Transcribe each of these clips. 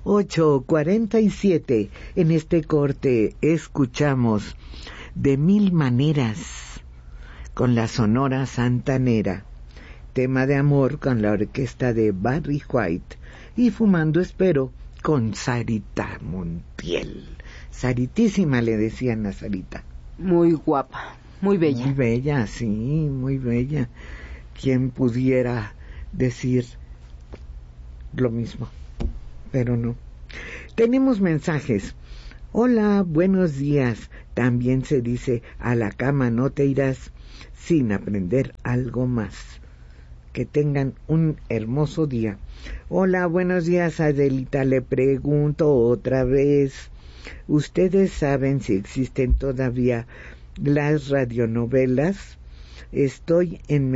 8:47. En este corte escuchamos De Mil Maneras con la Sonora Santanera, Tema de Amor con la orquesta de Barry White y Fumando Espero con Sarita Montiel. Saritísima le decían a Sarita. Muy guapa, muy bella. Muy bella, sí, muy bella. ¿Quién pudiera decir lo mismo? Pero no. Tenemos mensajes. Hola, buenos días. También se dice, a la cama no te irás sin aprender algo más. Que tengan un hermoso día. Hola, buenos días, Adelita. Le pregunto otra vez. ¿Ustedes saben si existen todavía las radionovelas? Estoy en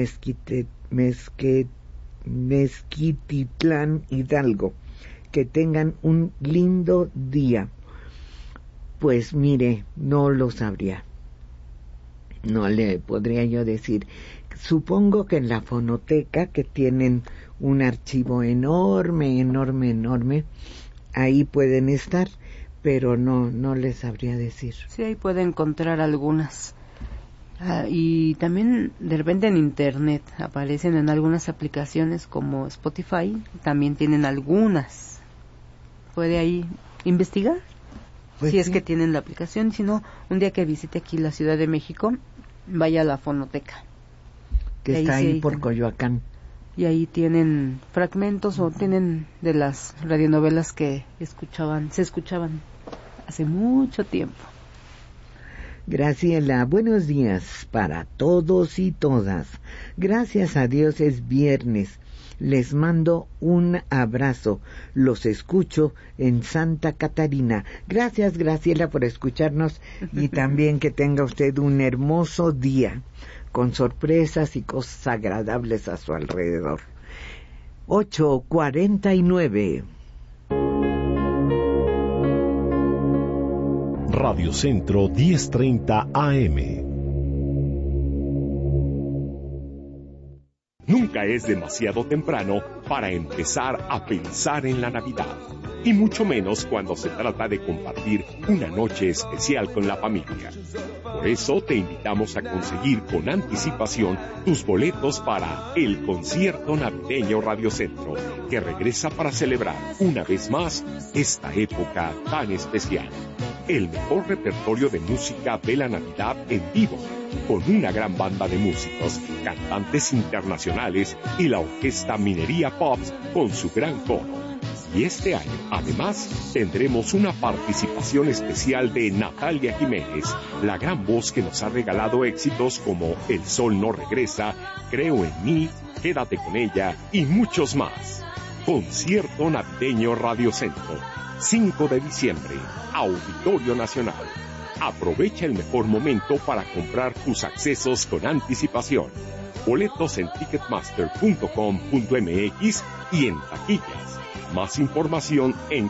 Mezquititlán, Hidalgo. Que tengan un lindo día. Pues mire, no lo sabría. No le podría yo decir. Supongo que en la fonoteca, que tienen un archivo enorme, ahí pueden estar, pero no les sabría decir. Sí, ahí puede encontrar algunas. Y también de repente en internet aparecen en algunas aplicaciones como Spotify, también tienen algunas. Puede ahí investigar, pues si sí. Es que tienen la aplicación. Si no, un día que visite aquí la Ciudad de México, vaya a la fonoteca. Que está ahí por Coyoacán. Y ahí tienen fragmentos o tienen de las radionovelas que se escuchaban hace mucho tiempo. Graciela, buenos días para todos y todas. Gracias a Dios es viernes. Les mando un abrazo. Los escucho en Santa Catarina. Gracias, Graciela, por escucharnos y también que tenga usted un hermoso día con sorpresas y cosas agradables a su alrededor. 8:49. Radio Centro 1030 AM. Nunca es demasiado temprano para empezar a pensar en la Navidad, y mucho menos cuando se trata de compartir una noche especial con la familia. Por eso te invitamos a conseguir con anticipación tus boletos para el concierto navideño Radio Centro, que regresa para celebrar una vez más esta época tan especial. El mejor repertorio de música de la Navidad en vivo, con una gran banda de músicos, cantantes internacionales y la orquesta Minería Pops con su gran coro. Y este año, además, tendremos una participación especial de Natalia Jiménez, la gran voz que nos ha regalado éxitos como El Sol No Regresa, Creo en Mí, Quédate con Ella y muchos más. Concierto Navideño Radio Centro, 5 de diciembre, Auditorio Nacional. Aprovecha el mejor momento para comprar tus accesos con anticipación. Boletos en ticketmaster.com.mx y en taquillas. Más información en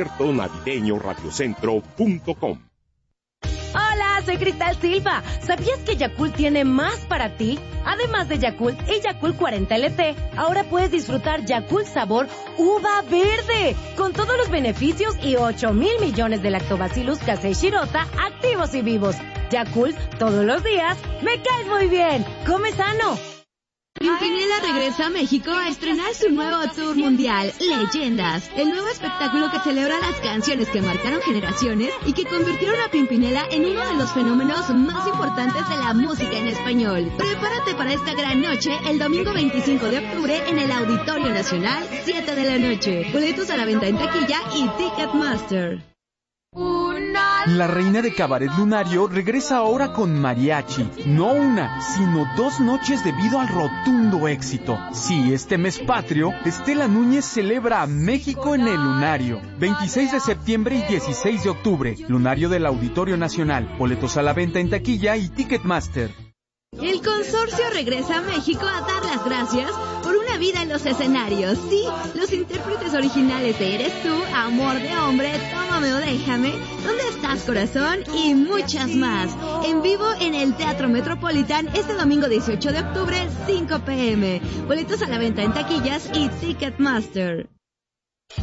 conciertonavideñoradiocentro.com. Hola, soy Cristal Silva. ¿Sabías que Yakult tiene más para ti? Además de Yakult y Yakult 40 LT, ahora puedes disfrutar Yakult sabor uva verde, con todos los beneficios y 8,000 millones de lactobacillus casei shirota activos y vivos. Yakult, todos los días, me caes muy bien. Come sano. Pimpinela regresa a México a estrenar su nuevo tour mundial, Leyendas, el nuevo espectáculo que celebra las canciones que marcaron generaciones y que convirtieron a Pimpinela en uno de los fenómenos más importantes de la música en español. Prepárate para esta gran noche el domingo 25 de octubre en el Auditorio Nacional, 7 de la noche. Boletos a la venta en taquilla y Ticketmaster. La reina de Cabaret Lunario regresa ahora con mariachi, no una, sino 2 noches debido al rotundo éxito. Sí, este mes patrio, Estela Núñez celebra a México en el Lunario. 26 de septiembre y 16 de octubre, Lunario del Auditorio Nacional. Boletos a la venta en taquilla y Ticketmaster. El consorcio regresa a México a dar las gracias por una vida en los escenarios. Sí, los intérpretes originales de Eres Tú, Amor de Hombre, Tómame o Déjame, ¿Dónde estás, corazón? Y muchas más. En vivo en el Teatro Metropolitan este domingo 18 de octubre, 5 p.m. Boletos a la venta en taquillas y Ticketmaster.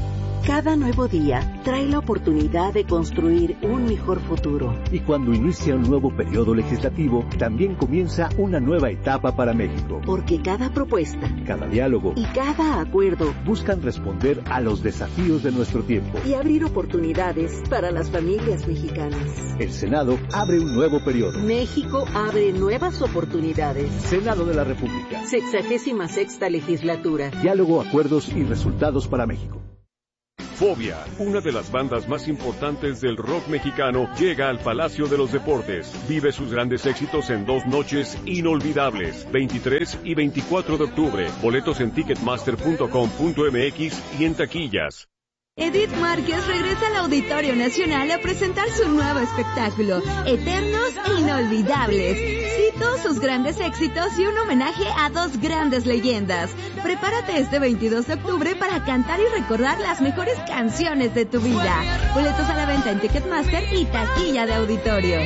Cada nuevo día trae la oportunidad de construir un mejor futuro. Y cuando inicia un nuevo periodo legislativo, también comienza una nueva etapa para México. Porque cada propuesta, cada diálogo y cada acuerdo buscan responder a los desafíos de nuestro tiempo y abrir oportunidades para las familias mexicanas. El Senado abre un nuevo periodo. México abre nuevas oportunidades. Senado de la República. 66ª legislatura. Diálogo, acuerdos y resultados para México. Fobia, una de las bandas más importantes del rock mexicano, llega al Palacio de los Deportes. Vive sus grandes éxitos en 2 noches inolvidables, 23 y 24 de octubre. Boletos en ticketmaster.com.mx y en taquillas. Edith Márquez regresa al Auditorio Nacional a presentar su nuevo espectáculo, Eternos e Inolvidables. Cito sus grandes éxitos y un homenaje a 2 grandes leyendas. Prepárate este 22 de octubre para cantar y recordar las mejores canciones de tu vida. Boletos a la venta en Ticketmaster y taquilla de auditorio.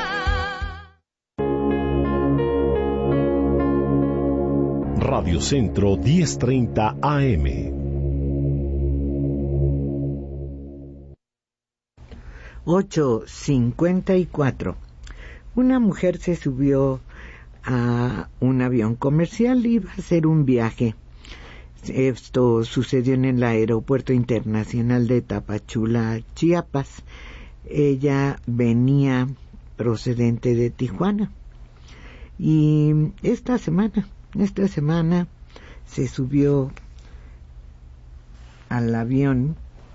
Radio Centro 1030 AM. 8:54. Una mujer se subió a un avión comercial y iba a hacer un viaje. Esto sucedió en el Aeropuerto Internacional de Tapachula, Chiapas. Ella venía procedente de Tijuana. Y esta semana se subió al avión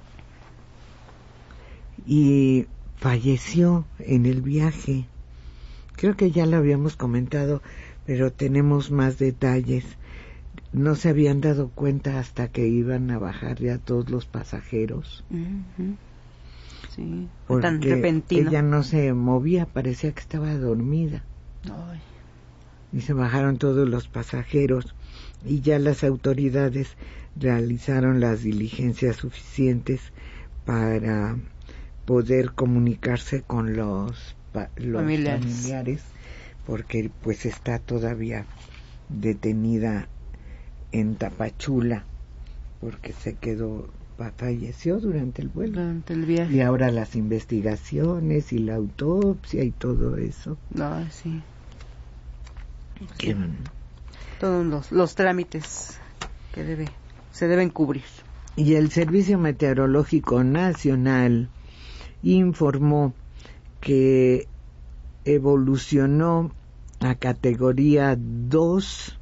y falleció en el viaje. Creo que ya lo habíamos comentado, pero tenemos más detalles. No se habían dado cuenta hasta que iban a bajar ya todos los pasajeros. Uh-huh. Sí, porque tan repentino. Ella no se movía, parecía que estaba dormida. Ay. Y se bajaron todos los pasajeros y ya las autoridades realizaron las diligencias suficientes para poder comunicarse con los familiares, porque pues está todavía detenida en Tapachula, porque falleció durante el vuelo. Durante el viaje. Y ahora las investigaciones y la autopsia y todo eso. No, sí. Sí. Todos los trámites que se deben cubrir. Y el Servicio Meteorológico Nacional informó que evolucionó a categoría 2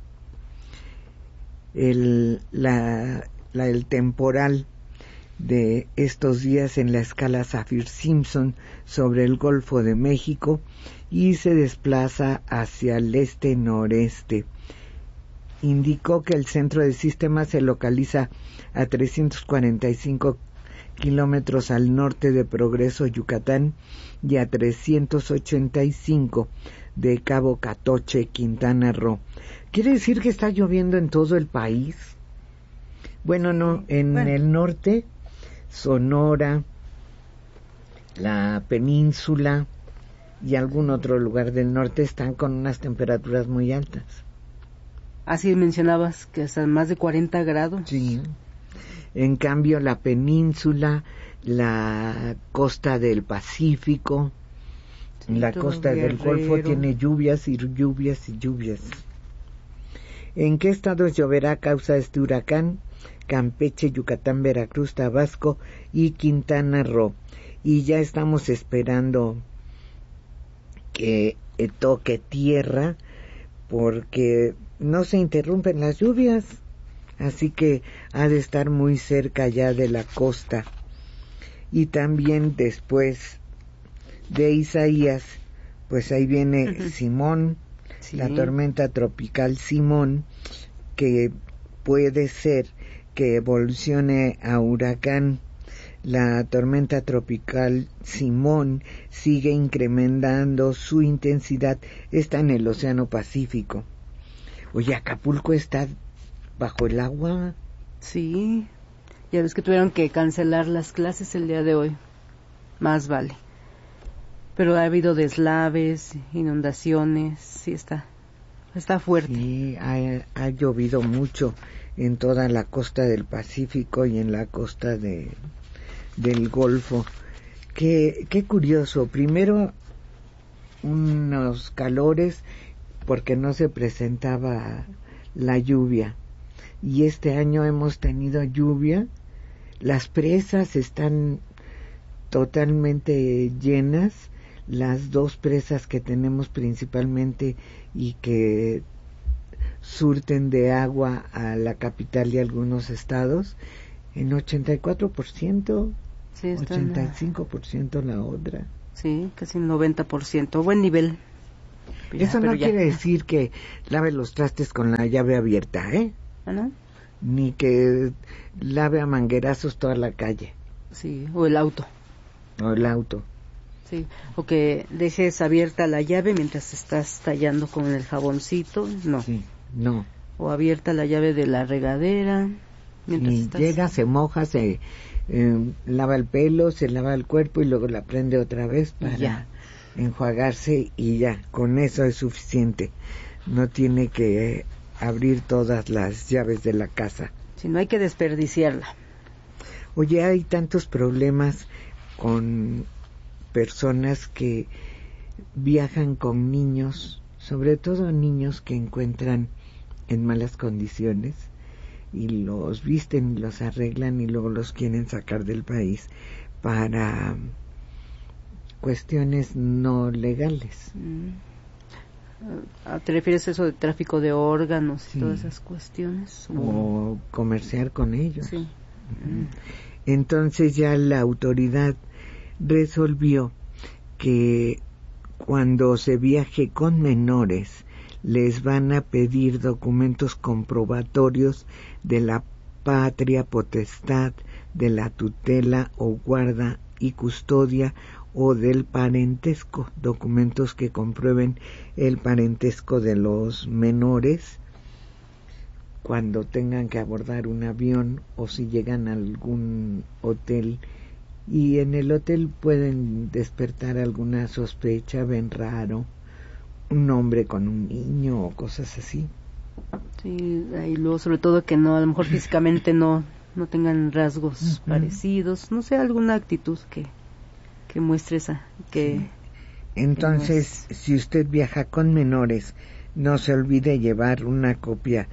el temporal de estos días en la escala Saffir-Simpson sobre el Golfo de México y se desplaza hacia el este-noreste. Indicó que el centro del sistema se localiza a 345 kilómetros al norte de Progreso, Yucatán, y a 385 de Cabo Catoche, Quintana Roo. ¿Quiere decir que está lloviendo en todo el país? Bueno, no, en el norte, Sonora, la península y algún otro lugar del norte están con unas temperaturas muy altas. Así mencionabas que hasta más de 40 grados. Sí. En cambio, la península, la costa del Pacífico, sí, la costa del Golfo tiene lluvias y lluvias y lluvias. ¿En qué estados lloverá a causa de este huracán? Campeche, Yucatán, Veracruz, Tabasco y Quintana Roo. Y ya estamos esperando que toque tierra porque no se interrumpen las lluvias. Así que ha de estar muy cerca ya de la costa. Y también después de Isaías, pues ahí viene Simón, sí, la tormenta tropical Simón, que puede ser que evolucione a huracán. La tormenta tropical Simón sigue incrementando su intensidad, está en el Océano Pacífico. Oye, Acapulco está bajo el agua. Sí, ya ves que tuvieron que cancelar las clases el día de hoy. Más vale. Pero ha habido deslaves, inundaciones, sí está fuerte. Sí, ha llovido mucho en toda la costa del Pacífico y en la costa del Golfo. Qué curioso, primero unos calores porque no se presentaba la lluvia, y este año hemos tenido lluvia. Las presas están totalmente llenas, las dos presas que tenemos principalmente y que surten de agua a la capital y algunos estados, en 84%, sí, 85% la otra. Sí, casi 90%, buen nivel. Eso no quiere decir que lave los trastes con la llave abierta, ¿Ah, no? Ni que lave a manguerazos toda la calle. Sí, o el auto. Sí, o que dejes abierta la llave mientras estás tallando con el jaboncito, no. Sí, no. O abierta la llave de la regadera. Y llega, se moja, se lava el pelo, se lava el cuerpo y luego la prende otra vez para enjuagarse y ya, con eso es suficiente. No tiene que abrir todas las llaves de la casa. Si no hay que desperdiciarla. Oye, hay tantos problemas con personas que viajan con niños, sobre todo niños que encuentran en malas condiciones y los visten, los arreglan y luego los quieren sacar del país para cuestiones no legales. ¿Te refieres a eso de tráfico de órganos y todas esas cuestiones? O comerciar con ellos. Sí. Entonces ya la autoridad resolvió que cuando se viaje con menores les van a pedir documentos comprobatorios de la patria potestad, de la tutela o guarda y custodia o del parentesco, documentos que comprueben el parentesco de los menores cuando tengan que abordar un avión o si llegan a algún hotel y en el hotel pueden despertar alguna sospecha, ven raro un hombre con un niño o cosas así. Sí, y luego sobre todo que no, a lo mejor físicamente no tengan rasgos parecidos, no sé, alguna actitud que muestre esa que sí. Entonces, que si usted viaja con menores, no se olvide llevar una copia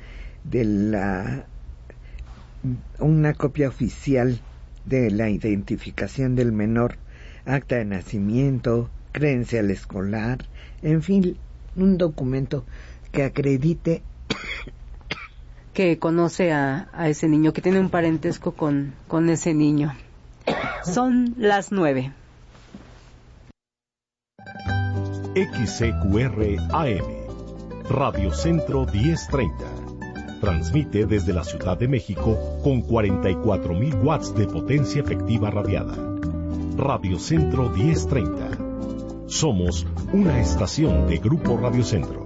una copia oficial de la identificación del menor, acta de nacimiento, credencial escolar, en fin, un documento que acredite que conoce a ese niño, que tiene un parentesco con ese niño. Son las 9. XCQR AM, Radio Centro 1030. Transmite desde la Ciudad de México con 44,000 watts de potencia efectiva radiada. Radio Centro 1030. Somos una estación de Grupo Radio Centro.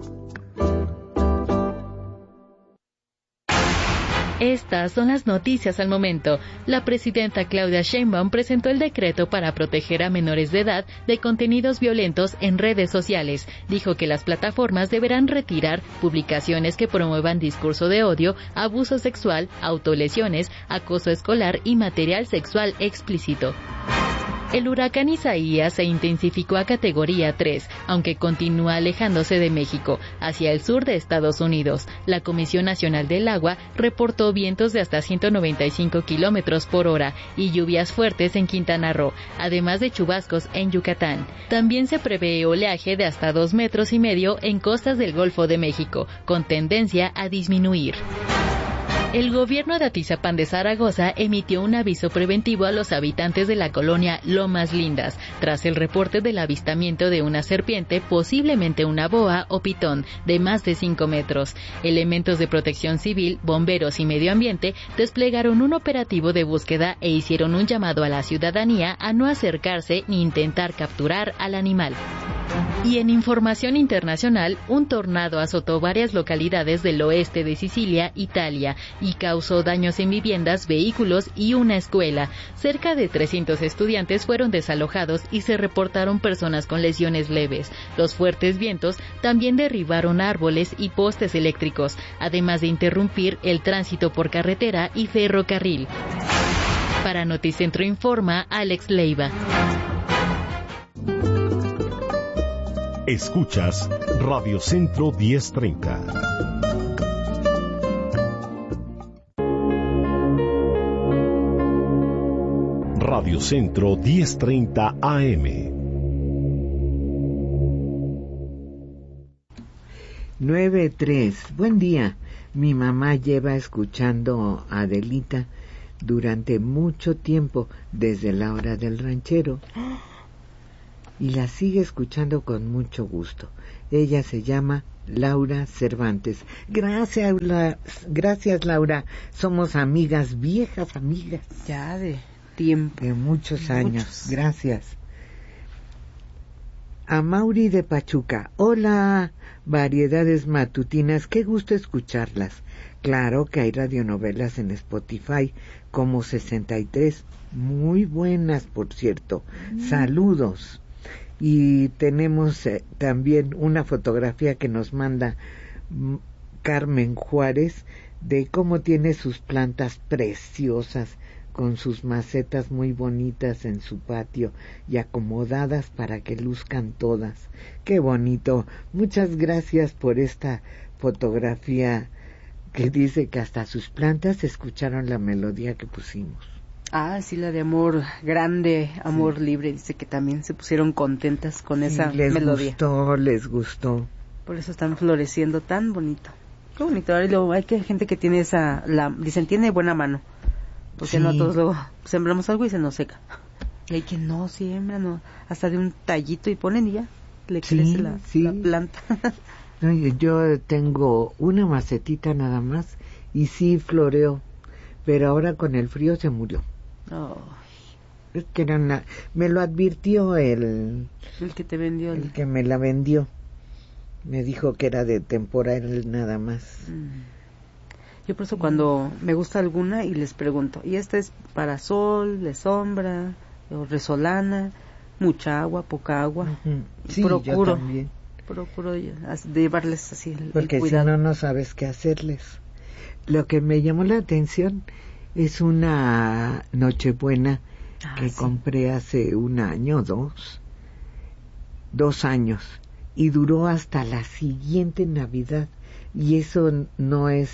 Estas son las noticias al momento. La presidenta Claudia Sheinbaum presentó el decreto para proteger a menores de edad de contenidos violentos en redes sociales. Dijo que las plataformas deberán retirar publicaciones que promuevan discurso de odio, abuso sexual, autolesiones, acoso escolar y material sexual explícito. El huracán Isaías se intensificó a categoría 3, aunque continúa alejándose de México, hacia el sur de Estados Unidos. La Comisión Nacional del Agua reportó vientos de hasta 195 kilómetros por hora y lluvias fuertes en Quintana Roo, además de chubascos en Yucatán. También se prevé oleaje de hasta 2,5 metros en costas del Golfo de México, con tendencia a disminuir. El gobierno de Atizapán de Zaragoza emitió un aviso preventivo a los habitantes de la colonia Lomas Lindas, tras el reporte del avistamiento de una serpiente, posiblemente una boa o pitón, de más de 5 metros. Elementos de protección civil, bomberos y medio ambiente desplegaron un operativo de búsqueda e hicieron un llamado a la ciudadanía a no acercarse ni intentar capturar al animal. Y en información internacional, un tornado azotó varias localidades del oeste de Sicilia, Italia, y causó daños en viviendas, vehículos y una escuela. Cerca de 300 estudiantes fueron desalojados y se reportaron personas con lesiones leves. Los fuertes vientos también derribaron árboles y postes eléctricos, además de interrumpir el tránsito por carretera y ferrocarril. Para Noticentro Informa, Alex Leiva. Escuchas Radio Centro 1030. Radio Centro 1030 AM. 9:03. Buen día. Mi mamá lleva escuchando a Adelita durante mucho tiempo, desde la hora del ranchero. Y la sigue escuchando con mucho gusto. Ella se llama Laura Cervantes. Gracias, Laura. Somos amigas, viejas amigas. Ya de tiempo. De muchos años. Gracias. A Mauri de Pachuca. Hola, variedades matutinas. Qué gusto escucharlas. Claro que hay radionovelas en Spotify como 63. Muy buenas, por cierto. Saludos. Y tenemos también una fotografía que nos manda Carmen Juárez de cómo tiene sus plantas preciosas con sus macetas muy bonitas en su patio y acomodadas para que luzcan todas. ¡Qué bonito! Muchas gracias por esta fotografía que dice que hasta sus plantas escucharon la melodía que pusimos. Ah, sí, la de Amor Grande, Amor Libre, dice que también se pusieron contentas con esa melodía. Les gustó. Por eso están floreciendo tan bonito. Qué bonito. Ahora luego hay gente que tiene dicen, tiene buena mano. Porque no todos luego sembramos algo y se nos seca. Y hay quien no siembra, no, hasta de un tallito y ponen y ya le crece la planta. Yo tengo una macetita nada más y sí floreó, pero ahora con el frío se murió. Oh. Es que me lo advirtió el que te vendió, el que me la vendió. Me dijo que era de temporal nada más. Yo por eso cuando me gusta alguna y les pregunto, ¿y esta es para sol, de sombra, o resolana, mucha agua, poca agua? Sí, procuro, yo también. Procuro llevarles así el porque cuidado. Si no sabes qué hacerles. Lo que me llamó la atención es una Nochebuena que compré hace un año, 2 años, y duró hasta la siguiente Navidad, y eso no es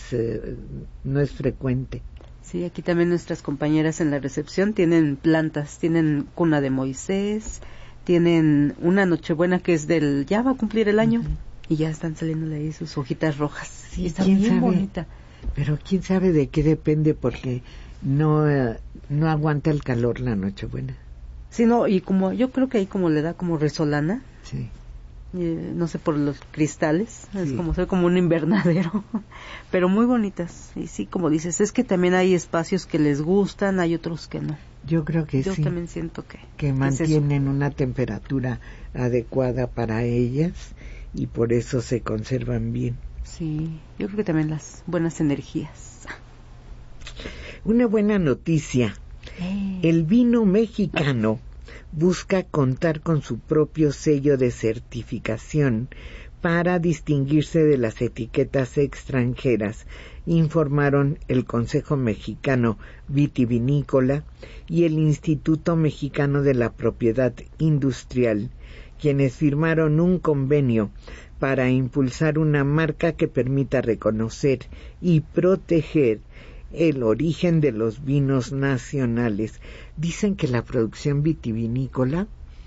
frecuente. Sí, aquí también nuestras compañeras en la recepción tienen plantas, tienen cuna de Moisés, tienen una Nochebuena que es ya va a cumplir el año, y ya están saliéndole ahí sus hojitas rojas. Sí, está bien bonita. Pero quién sabe de qué depende, porque no aguanta el calor la Nochebuena. Sí, no, y como yo creo que ahí como le da como resolana. Sí. No sé, por los cristales, es como ser como un invernadero, pero muy bonitas. Y sí, como dices, es que también hay espacios que les gustan, hay otros que no. Yo creo que yo también siento que mantienen una temperatura adecuada para ellas y por eso se conservan bien. Sí, yo creo que también las buenas energías. Una buena noticia. El vino mexicano busca contar con su propio sello de certificación para distinguirse de las etiquetas extranjeras, informaron el Consejo Mexicano Vitivinícola y el Instituto Mexicano de la Propiedad Industrial, quienes firmaron un convenio para impulsar una marca que permita reconocer y proteger el origen de los vinos nacionales. Dicen que la producción vitivinícola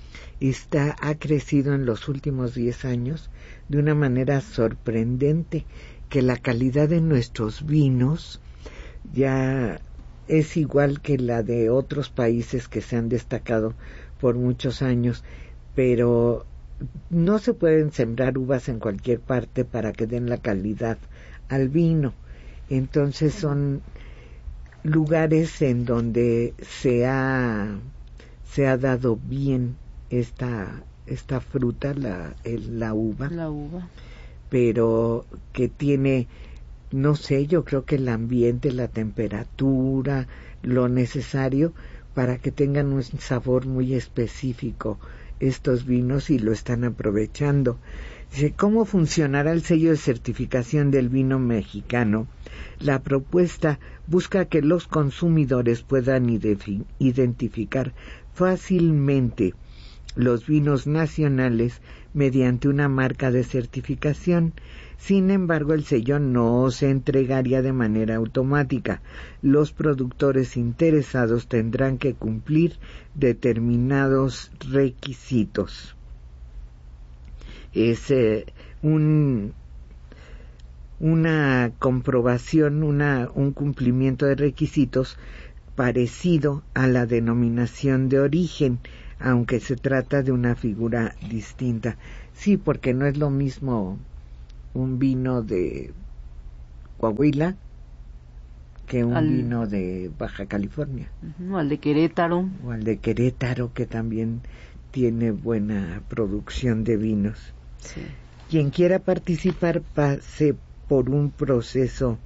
ha crecido en los últimos 10 años de una manera sorprendente, que la calidad de nuestros vinos ya es igual que la de otros países que se han destacado por muchos años, pero no se pueden sembrar uvas en cualquier parte para que den la calidad al vino. Entonces son lugares en donde se ha dado bien esta esta fruta, la uva. La uva. Pero que tiene, no sé, yo creo que el ambiente, la temperatura, lo necesario para que tengan un sabor muy específico estos vinos, y lo están aprovechando. Dice, ¿cómo funcionará el sello de certificación del vino mexicano? La propuesta busca que los consumidores puedan identificar fácilmente los vinos nacionales mediante una marca de certificación. Sin embargo, el sello no se entregaría de manera automática. Los productores interesados tendrán que cumplir determinados requisitos. Es una comprobación, un cumplimiento de requisitos parecido a la denominación de origen, aunque se trata de una figura distinta. Sí, porque no es lo mismo un vino de Coahuila que un vino de Baja California. O al de Querétaro. O al de Querétaro, que también tiene buena producción de vinos. Sí. Quien quiera participar pase por un proceso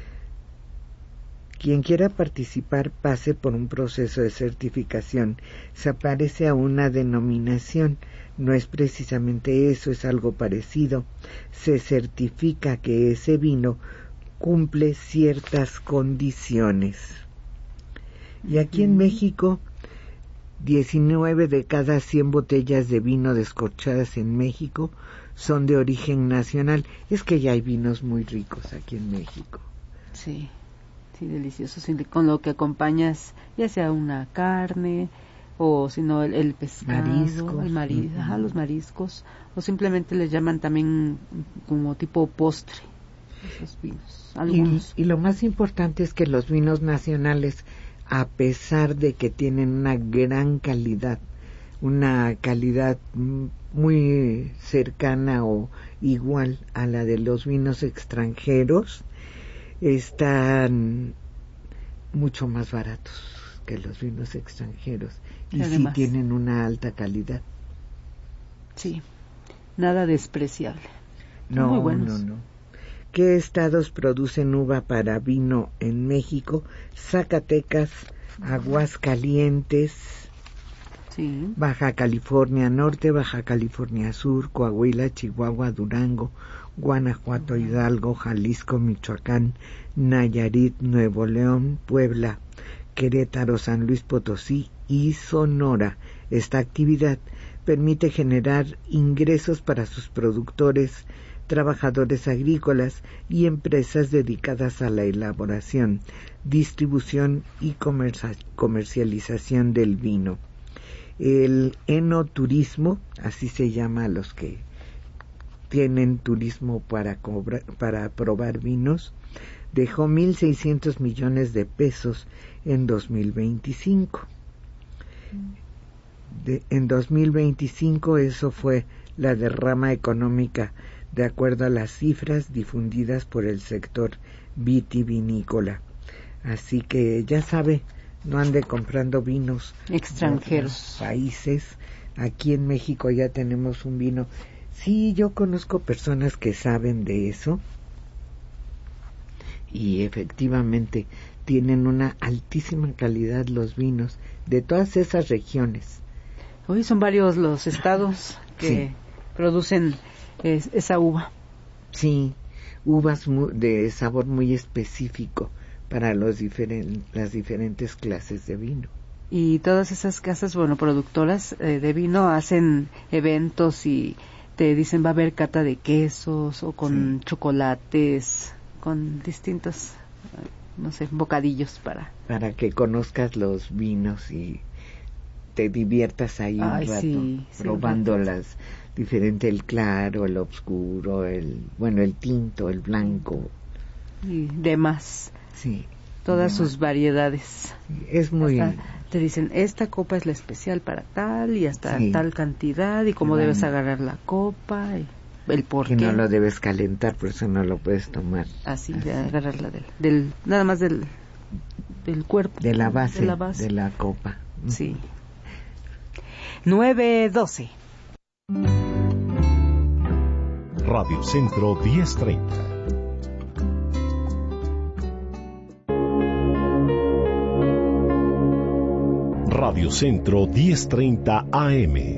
de certificación. Se aparece a una denominación. No es precisamente eso, es algo parecido. Se certifica que ese vino cumple ciertas condiciones. Y aquí en México, 19 de cada 100 botellas de vino descorchadas en México son de origen nacional. Es que ya hay vinos muy ricos aquí en México. Sí, sí, deliciosos, con lo que acompañas ya sea una carne o si no el pescado, los mariscos, o simplemente les llaman también como tipo postre esos vinos. Y lo más importante es que los vinos nacionales, a pesar de que tienen una gran calidad, una calidad muy cercana o igual a la de los vinos extranjeros, están mucho más baratos que los vinos extranjeros, y sí tienen una alta calidad. Sí, nada despreciable. No, muy buenos. No. ¿Qué estados producen uva para vino en México? Zacatecas, Aguascalientes, sí, Baja California Norte, Baja California Sur, Coahuila, Chihuahua, Durango, Guanajuato, Hidalgo, Jalisco, Michoacán, Nayarit, Nuevo León, Puebla, Querétaro, San Luis Potosí y Sonora. Esta actividad permite generar ingresos para sus productores, trabajadores agrícolas y empresas dedicadas a la elaboración, distribución y comercialización del vino. El enoturismo, así se llama a los que tienen turismo para probar vinos, dejó 1,600 millones de pesos en 2025. En 2025 eso fue la derrama económica de acuerdo a las cifras difundidas por el sector vitivinícola. Así que ya sabe, no ande comprando vinos extranjeros. De países. Aquí en México ya tenemos un vino. Sí, yo conozco personas que saben de eso y efectivamente tienen una altísima calidad los vinos de todas esas regiones. Hoy son varios los estados que producen esa uva. Sí, uvas de sabor muy específico para las diferentes clases de vino. Y todas esas casas, productoras de vino hacen eventos y te dicen va a haber cata de quesos o con chocolates, con distintos, bocadillos para que conozcas los vinos y te diviertas ahí un rato probando las diferentes, el claro, el oscuro, el tinto, el blanco y demás. Sí. Todas sus variedades. Es muy... Te dicen, esta copa es la especial para tal y hasta tal cantidad y cómo debes agarrar la copa y el por qué. Que no lo debes calentar, por eso no lo puedes tomar. Así, de agarrarla nada más del cuerpo. De la base de la copa. Sí. 9:12. Radio Centro 1030. Radio Centro 1030 AM.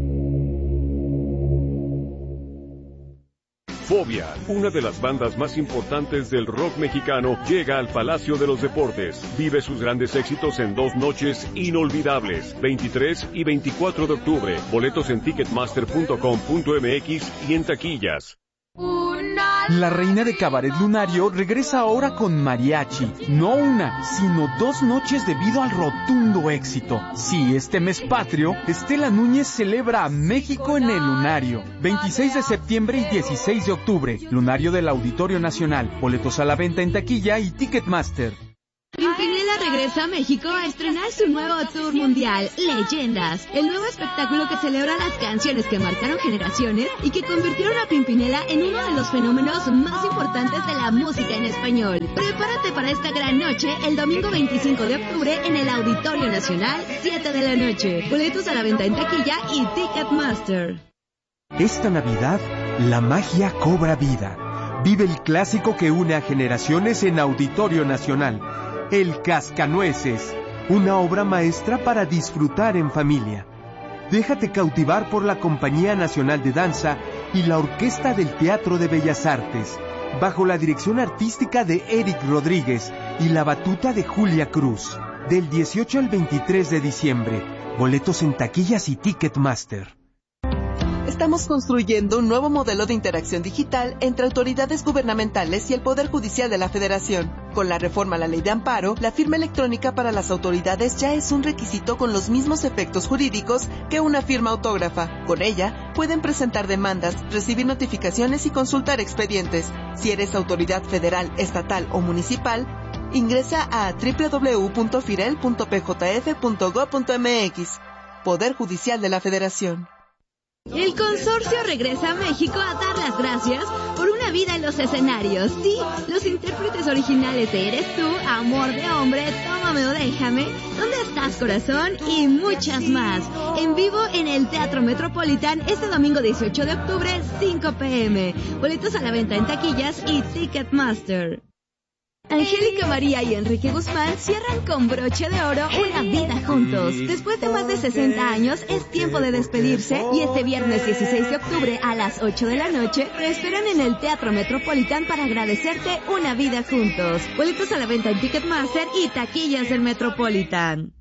Fobia, una de las bandas más importantes del rock mexicano, llega al Palacio de los Deportes. Vive sus grandes éxitos en 2 noches inolvidables, 23 y 24 de octubre. Boletos en ticketmaster.com.mx y en taquillas. La reina de Cabaret Lunario regresa ahora con mariachi. No una, sino 2 noches debido al rotundo éxito. Sí, este mes patrio, Estela Núñez celebra a México en el Lunario. 26 de septiembre y 16 de octubre. Lunario del Auditorio Nacional. Boletos a la venta en taquilla y Ticketmaster. Pimpinela regresa a México a estrenar su nuevo tour mundial, Leyendas, el nuevo espectáculo que celebra las canciones que marcaron generaciones y que convirtieron a Pimpinela en uno de los fenómenos más importantes de la música en español. Prepárate para esta gran noche el domingo 25 de octubre en el Auditorio Nacional, 7 de la noche. Boletos a la venta en taquilla y Ticketmaster. Esta Navidad, la magia cobra vida. Vive el clásico que une a generaciones en Auditorio Nacional. El Cascanueces, una obra maestra para disfrutar en familia. Déjate cautivar por la Compañía Nacional de Danza y la Orquesta del Teatro de Bellas Artes, bajo la dirección artística de Eric Rodríguez y la batuta de Julia Cruz. Del 18 al 23 de diciembre. Boletos en taquillas y Ticketmaster. Estamos construyendo un nuevo modelo de interacción digital entre autoridades gubernamentales y el Poder Judicial de la Federación. Con la reforma a la Ley de Amparo, la firma electrónica para las autoridades ya es un requisito con los mismos efectos jurídicos que una firma autógrafa. Con ella, pueden presentar demandas, recibir notificaciones y consultar expedientes. Si eres autoridad federal, estatal o municipal, ingresa a www.firel.pjf.gov.mx. Poder Judicial de la Federación. El consorcio regresa a México a dar las gracias por una vida en los escenarios. Sí, los intérpretes originales de Eres Tú, Amor de Hombre, Tómame o Déjame, ¿Dónde estás, corazón? Y muchas más. En vivo en el Teatro Metropolitan este domingo 18 de octubre, 5 p.m. Boletos a la venta en taquillas y Ticketmaster. Angélica María y Enrique Guzmán cierran con broche de oro una vida juntos. Después de más de 60 años, es tiempo de despedirse y este viernes 16 de octubre a las 8 de la noche te esperan en el Teatro Metropolitan para agradecerte una vida juntos. Boletos a la venta en Ticketmaster y taquillas del Metropolitan.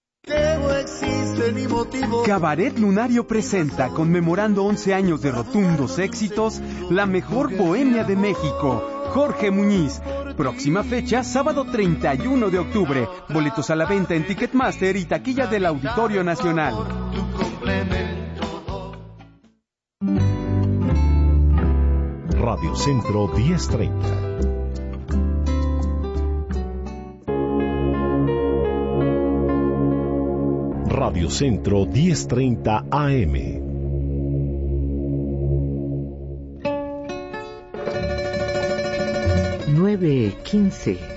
Cabaret Lunario presenta, conmemorando 11 años de rotundos éxitos, la mejor bohemia de México, Jorge Muñiz. Próxima fecha, sábado 31 de octubre. Boletos a la venta en Ticketmaster y taquilla del Auditorio Nacional. Radio Centro 1030. Radio Centro 1030 AM. Nueve 15.